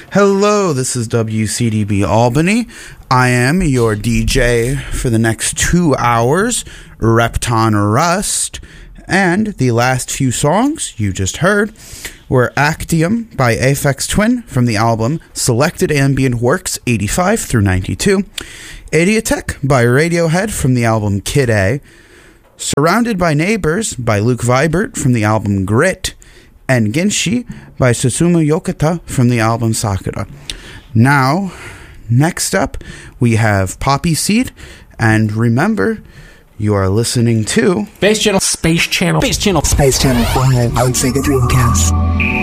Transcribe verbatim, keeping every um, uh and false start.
Hello, this is W C D B Albany. I am your D J for the next two hours, Repton Rust. And the last few songs you just heard were Actium by Aphex Twin from the album Selected Ambient Works eighty-five through ninety-two, Idiotek by Radiohead from the album Kid A, Surrounded by Neighbors by Luke Vibert from the album Grit, and Ginshi by Susumu Yokota from the album Sakura. Now, next up, we have Poppy Seed, and remember, you are listening to Space Channel, Space Channel, Space Channel, Space Channel, on Sega Dreamcast.